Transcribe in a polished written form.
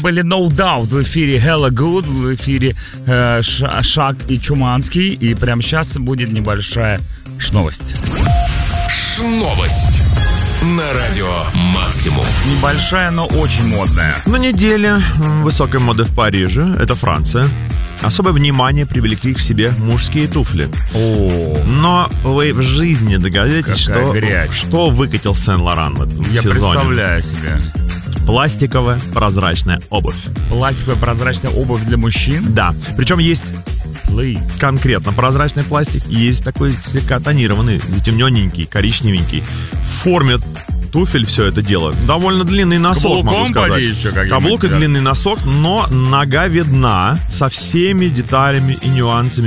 были No Doubt в эфире Hella Good, в эфире Шак и Чуманский. И прямо сейчас будет небольшая шновость. Шновость на радио Максимум. Небольшая, но очень модная. На неделе высокой моды в Париже, это Франция, особое внимание привлекли к себе мужские туфли. Но вы в жизни догадаетесь, что выкатил Сен-Лоран в этом сезоне? Я представляю себе. Пластиковая прозрачная обувь. Пластиковая прозрачная обувь для мужчин? Да. Причем есть конкретно прозрачный пластик, есть такой слегка тонированный, затемненненький, коричневенький. В форме туфель все это дело. Довольно длинный носок, могу сказать. Каблук и длинный носок, но нога видна со всеми деталями и нюансами